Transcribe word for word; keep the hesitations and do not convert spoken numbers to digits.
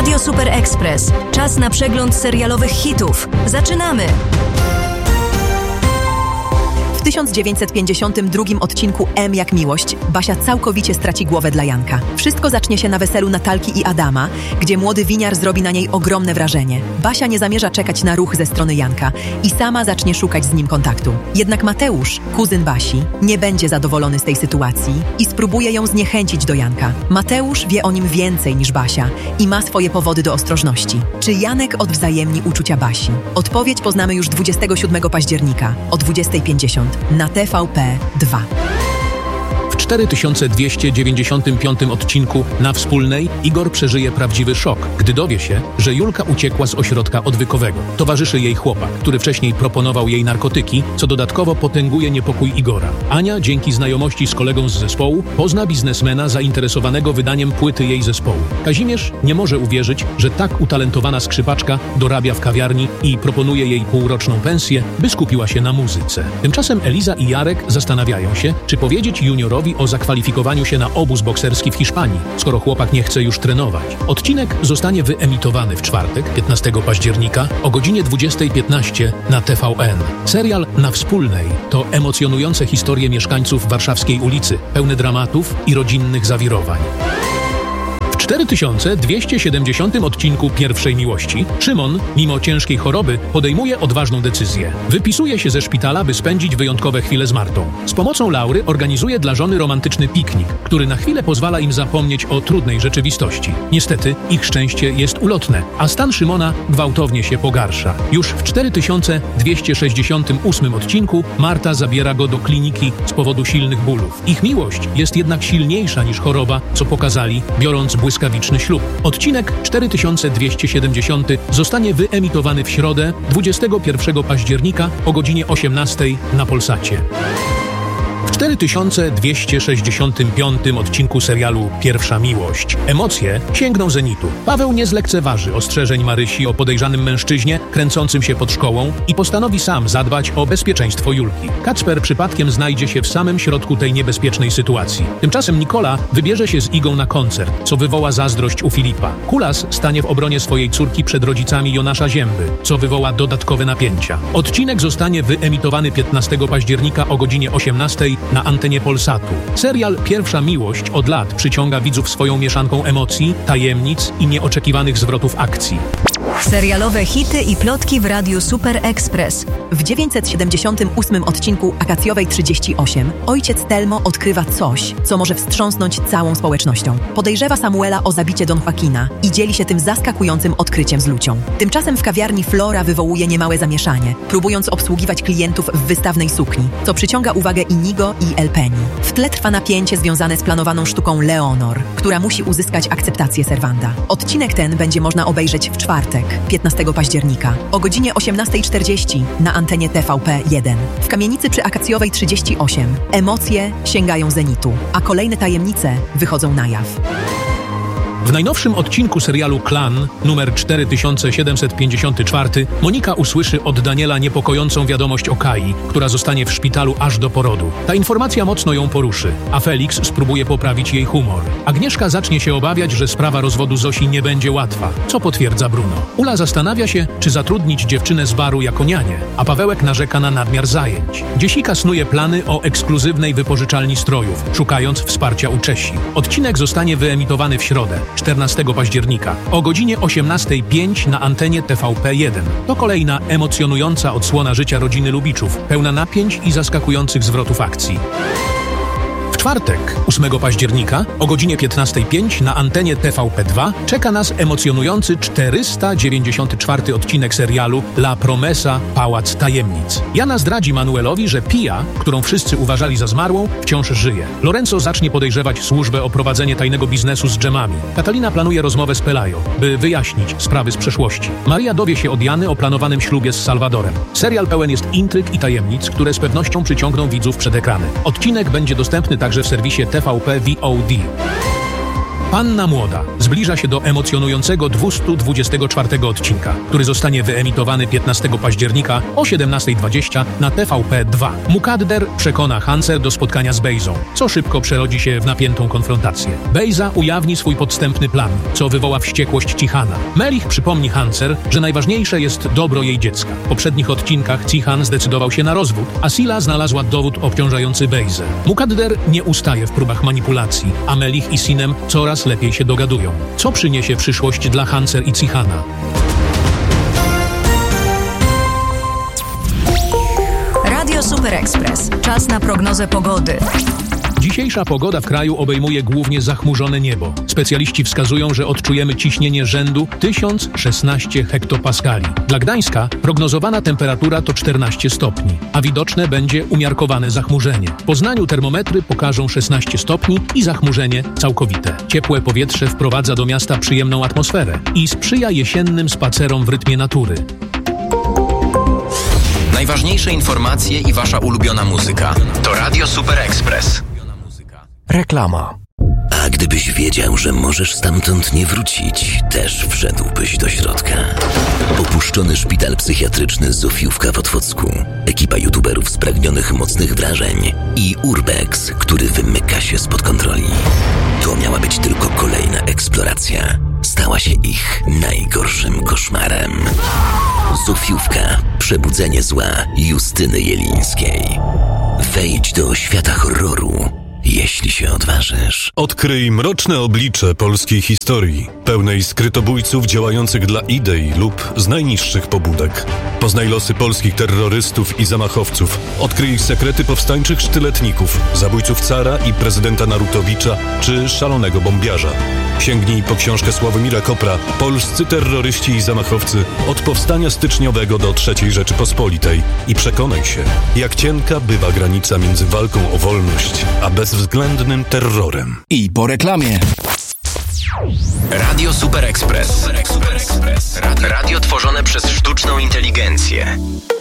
Radio Super Express. Czas na przegląd serialowych hitów. Zaczynamy! W tysiąc dziewięćset pięćdziesiątym drugim odcinku M jak miłość Basia całkowicie straci głowę dla Janka. Wszystko zacznie się na weselu Natalki i Adama, gdzie młody winiar zrobi na niej ogromne wrażenie. Basia nie zamierza czekać na ruch ze strony Janka i sama zacznie szukać z nim kontaktu. Jednak Mateusz, kuzyn Basi, nie będzie zadowolony z tej sytuacji i spróbuje ją zniechęcić do Janka. Mateusz wie o nim więcej niż Basia i ma swoje powody do ostrożności. Czy Janek odwzajemni uczucia Basi? Odpowiedź poznamy już dwudziestego siódmego października o dwudziestej pięćdziesiąt na T V P dwa. W cztery tysiące dwieście dziewięćdziesiątym piątym odcinku na Wspólnej Igor przeżyje prawdziwy szok, gdy dowie się, że Julka uciekła z ośrodka odwykowego. Towarzyszy jej chłopak, który wcześniej proponował jej narkotyki, co dodatkowo potęguje niepokój Igora. Ania, dzięki znajomości z kolegą z zespołu, pozna biznesmena zainteresowanego wydaniem płyty jej zespołu. Kazimierz nie może uwierzyć, że tak utalentowana skrzypaczka dorabia w kawiarni i proponuje jej półroczną pensję, by skupiła się na muzyce. Tymczasem Eliza i Jarek zastanawiają się, czy powiedzieć juniorowi o zakwalifikowaniu się na obóz bokserski w Hiszpanii, skoro chłopak nie chce już trenować. Odcinek zostanie wyemitowany w czwartek, piętnastego października o godzinie dwudziestej piętnaście na T V N. Serial Na Wspólnej to emocjonujące historie mieszkańców warszawskiej ulicy, pełne dramatów i rodzinnych zawirowań. W cztery tysiące dwieście siedemdziesiątym odcinku Pierwszej Miłości Szymon, mimo ciężkiej choroby, podejmuje odważną decyzję. Wypisuje się ze szpitala, by spędzić wyjątkowe chwile z Martą. Z pomocą Laury organizuje dla żony romantyczny piknik, który na chwilę pozwala im zapomnieć o trudnej rzeczywistości. Niestety, ich szczęście jest ulotne, a stan Szymona gwałtownie się pogarsza. Już w cztery tysiące dwieście sześćdziesiątym ósmym odcinku Marta zabiera go do kliniki z powodu silnych bólów. Ich miłość jest jednak silniejsza niż choroba, co pokazali, biorąc błyskawiczny ślub. Odcinek cztery tysiące dwieście siedemdziesiąty zostanie wyemitowany w środę, dwudziestego pierwszego października o godzinie osiemnastej na Polsacie. W cztery tysiące dwieście sześćdziesiątym piątym odcinku serialu Pierwsza Miłość emocje sięgną zenitu. Paweł nie zlekceważy ostrzeżeń Marysi o podejrzanym mężczyźnie kręcącym się pod szkołą i postanowi sam zadbać o bezpieczeństwo Julki. Kacper przypadkiem znajdzie się w samym środku tej niebezpiecznej sytuacji. Tymczasem Nikola wybierze się z Igą na koncert, co wywoła zazdrość u Filipa. Kulas stanie w obronie swojej córki przed rodzicami Jonasza Zięby, co wywoła dodatkowe napięcia. Odcinek zostanie wyemitowany piętnastego października o godzinie osiemnastej na antenie Polsatu. Serial Pierwsza Miłość od lat przyciąga widzów swoją mieszanką emocji, tajemnic i nieoczekiwanych zwrotów akcji. Serialowe hity i plotki w Radiu Super Express. W dziewięćset siedemdziesiątym ósmym odcinku Akacjowej trzydzieści osiem ojciec Telmo odkrywa coś, co może wstrząsnąć całą społecznością. Podejrzewa Samuela o zabicie Don Joaquina i dzieli się tym zaskakującym odkryciem z Lucią. Tymczasem w kawiarni Flora wywołuje niemałe zamieszanie, próbując obsługiwać klientów w wystawnej sukni, co przyciąga uwagę Inigo i El Peni. W tle trwa napięcie związane z planowaną sztuką Leonor, która musi uzyskać akceptację serwanta. Odcinek ten będzie można obejrzeć w czwartek, piętnastego października o godzinie osiemnastej czterdzieści na antenie T V P jeden. W kamienicy przy Akacjowej trzydzieści osiem emocje sięgają zenitu, a kolejne tajemnice wychodzą na jaw. W najnowszym odcinku serialu Klan, numer cztery tysiące siedemset pięćdziesiąty czwarty, Monika usłyszy od Daniela niepokojącą wiadomość o Kai, która zostanie w szpitalu aż do porodu. Ta informacja mocno ją poruszy, a Felix spróbuje poprawić jej humor. Agnieszka zacznie się obawiać, że sprawa rozwodu Zosi nie będzie łatwa, co potwierdza Bruno. Ula zastanawia się, czy zatrudnić dziewczynę z baru jako nianię, a Pawełek narzeka na nadmiar zajęć. Dziesika snuje plany o ekskluzywnej wypożyczalni strojów, szukając wsparcia u Czesi. Odcinek zostanie wyemitowany w środę, czternastego października o godzinie osiemnastej pięć na antenie T V P jeden. To kolejna emocjonująca odsłona życia rodziny Lubiczów, pełna napięć i zaskakujących zwrotów akcji. W czwartek, ósmego października o godzinie piętnastej pięć na antenie T V P dwa czeka nas emocjonujący czterysta dziewięćdziesiąty czwarty odcinek serialu La Promesa – Pałac Tajemnic. Jana zdradzi Manuelowi, że Pia, którą wszyscy uważali za zmarłą, wciąż żyje. Lorenzo zacznie podejrzewać służbę o prowadzenie tajnego biznesu z dżemami. Katalina planuje rozmowę z Pelayo, by wyjaśnić sprawy z przeszłości. Maria dowie się od Jany o planowanym ślubie z Salvadorem. Serial pełen jest intryg i tajemnic, które z pewnością przyciągną widzów przed ekrany. Odcinek będzie dostępny także w serwisie T V P V O D. Panna Młoda zbliża się do emocjonującego dwieście dwudziestego czwartego odcinka, który zostanie wyemitowany piętnastego października o siedemnasta dwadzieścia na T V P dwa. Mukadder przekona Hanser do spotkania z Bejzą, co szybko przerodzi się w napiętą konfrontację. Bejza ujawni swój podstępny plan, co wywoła wściekłość Cihana. Melich przypomni Hanser, że najważniejsze jest dobro jej dziecka. W poprzednich odcinkach Cihan zdecydował się na rozwód, a Sila znalazła dowód obciążający Bejzę. Mukadder nie ustaje w próbach manipulacji, a Melich i Sinem coraz lepiej się dogadują. Co przyniesie przyszłość dla Hanser i Cihana? Radio Super Express. Czas na prognozę pogody. Dzisiejsza pogoda w kraju obejmuje głównie zachmurzone niebo. Specjaliści wskazują, że odczujemy ciśnienie rzędu tysiąc szesnaście hektopaskali. Dla Gdańska prognozowana temperatura to czternaście stopni, a widoczne będzie umiarkowane zachmurzenie. W Poznaniu termometry pokażą szesnaście stopni i zachmurzenie całkowite. Ciepłe powietrze wprowadza do miasta przyjemną atmosferę i sprzyja jesiennym spacerom w rytmie natury. Najważniejsze informacje i wasza ulubiona muzyka to Radio Super Express. Reklama. A gdybyś wiedział, że możesz stamtąd nie wrócić, też wszedłbyś do środka. Opuszczony szpital psychiatryczny Zofiówka w Otwocku, ekipa youtuberów spragnionych mocnych wrażeń i Urbex, który wymyka się spod kontroli. To miała być tylko kolejna eksploracja. Stała się ich najgorszym koszmarem. Zofiówka. Przebudzenie zła Justyny Jelińskiej. Wejdź do świata horroru, jeśli się odważysz. Odkryj mroczne oblicze polskiej historii, pełnej skrytobójców działających dla idei lub z najniższych pobudek. Poznaj losy polskich terrorystów i zamachowców. Odkryj sekrety powstańczych sztyletników, zabójców cara i prezydenta Narutowicza czy szalonego bombiarza. Sięgnij po książkę Sławomira Kopra Polscy terroryści i zamachowcy od powstania styczniowego do trzeciej Rzeczypospolitej i przekonaj się, jak cienka bywa granica między walką o wolność a bezwzględnym terrorem. I po reklamie. Radio Super Express. Radio tworzone przez sztuczną inteligencję.